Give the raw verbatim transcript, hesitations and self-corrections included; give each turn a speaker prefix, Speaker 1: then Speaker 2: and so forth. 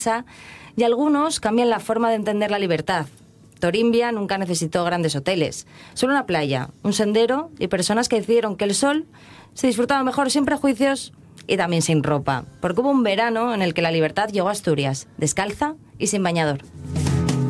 Speaker 1: y algunos cambian la forma de entender la libertad. Torimbia nunca necesitó grandes hoteles, solo una playa, un sendero y personas que decidieron que el sol se disfrutaba mejor sin prejuicios y también sin ropa, porque hubo un verano en el que la libertad llegó a Asturias, descalza y sin bañador.